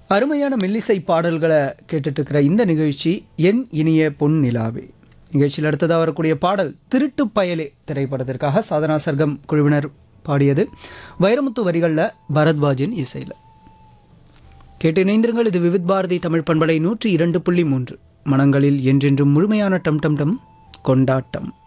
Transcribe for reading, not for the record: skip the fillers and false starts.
அருமையான மெல்லிசை பாடல்களை கேட்டுட்டு இருக்கிற இந்த நிகழ்ச்சி என் இனிய பொன் நிலாவே. நிகழ்ச்சியில் அடுத்ததாக வரக்கூடிய பாடல் திருட்டு பயலே திரைப்படத்திற்காக சாதனா சர்க்கம் குழுவினர் பாடியது. வைரமுத்து வரிகளில் பரத்வாஜின் இசையில் கேட்டு இணைந்திருங்கள். இது விவித் பாரதி தமிழ் பண்பலை 102.3 மனங்களில் என்றென்றும் முழுமையான டம் டம் டம் கொண்டாட்டம்.